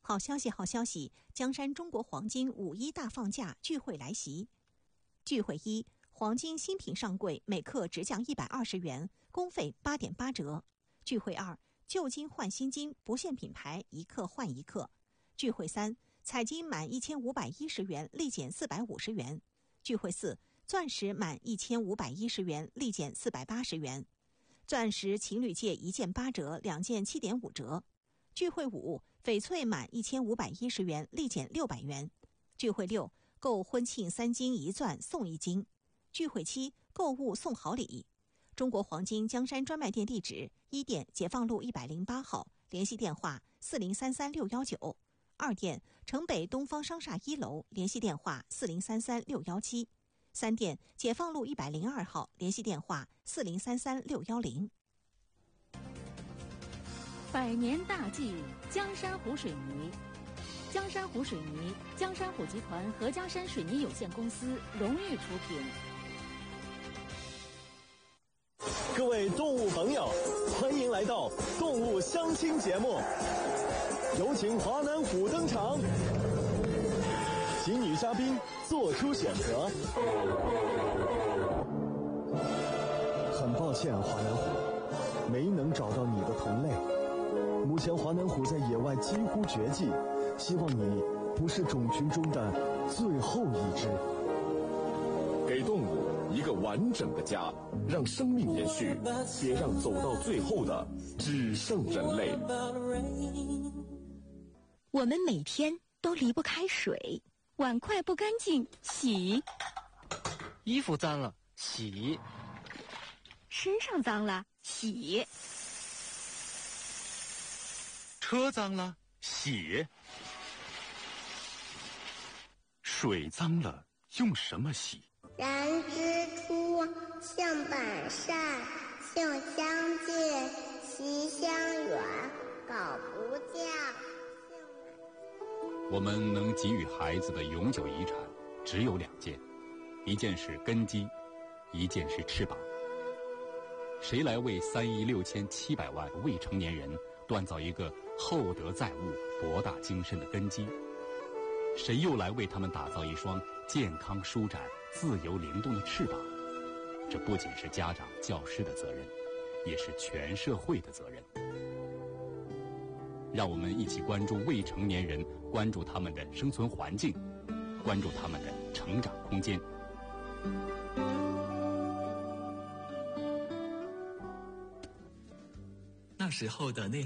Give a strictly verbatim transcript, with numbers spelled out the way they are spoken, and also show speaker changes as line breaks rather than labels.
好消息，好消息！江山中国黄金五一大放假聚会来袭。聚会一，黄金新品上柜，每克直降一百二十元，工费八点八折。聚会二，旧金换新金，不限品牌，一克换一克。聚会三，彩金满一千五百一十元，立减四百五十元。聚会四，钻石满一千五百一十元，立减四百八十元。钻石情侣戒一件八折，两件七点五折。聚会五，翡翠满一千五百一十元，立减六百元。聚会六，购婚庆三金一钻送一金。聚会七，购物送好礼。中国黄金江山专卖店地址：一店解放路一百零八号，联系电话四零三三六一九；二店城北东方商厦一楼，联系电话四零三三六一七；三店解放路一百零二号，联系电话四零三三六一零。
百年大计，江山湖水泥。江山湖水泥，江山湖集团合江山水泥有限公司荣誉出品。
各位动物朋友，欢迎来到动物相亲节目，有请华南虎登场，请女嘉宾做出选择。很抱歉，华南虎，没能找到你的同类。目前华南虎在野外几乎绝迹，希望你不是种群中的最后一只。
给动物一个完整的家，让生命延续，别让走到最后的只剩人类。
我们每天都离不开水，碗筷不干净洗，
衣服脏了洗，
身上脏了洗，
车脏了洗，水脏了用什么洗？
燃之初，性本善，性相近，习相远，苟不教。
我们能给予孩子的永久遗产只有两件，一件是根基，一件是翅膀。谁来为三亿六千七百万未成年人锻造一个厚德载物、博大精深的根基？谁又来为他们打造一双健康舒展、自由灵动的翅膀？这不仅是家长、教师的责任，也是全社会的责任。让我们一起关注未成年人，关注他们的生存环境，关注他们的成长空间。
那时候的那